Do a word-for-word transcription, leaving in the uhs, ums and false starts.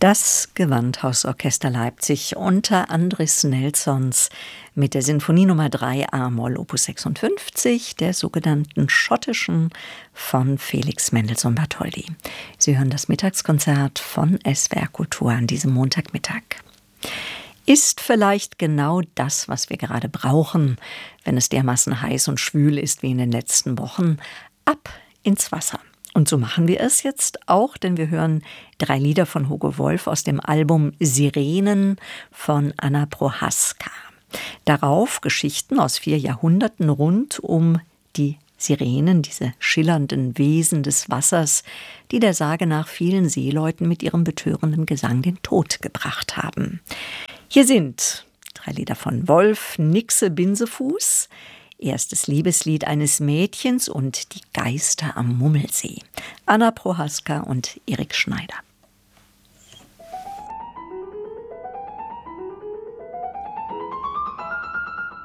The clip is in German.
Das Gewandhausorchester Leipzig unter Andris Nelsons mit der Sinfonie Nummer drei a-Moll Opus sechsundfünfzig, der sogenannten schottischen von Felix Mendelssohn Bartholdy. Sie hören das Mittagskonzert von S W R Kultur an diesem Montagmittag. Ist vielleicht genau das, was wir gerade brauchen, wenn es dermaßen heiß und schwül ist wie in den letzten Wochen? Ab ins Wasser. Und so machen wir es jetzt auch, denn wir hören drei Lieder von Hugo Wolf aus dem Album Sirenen von Anna Prohaska. Darauf Geschichten aus vier Jahrhunderten rund um die Sirenen, diese schillernden Wesen des Wassers, die der Sage nach vielen Seeleuten mit ihrem betörenden Gesang den Tod gebracht haben. Hier sind drei Lieder von Wolf, Nixe Binsefuß, erstes Liebeslied eines Mädchens und die Geister am Mummelsee. Anna Prohaska und Erik Schneider.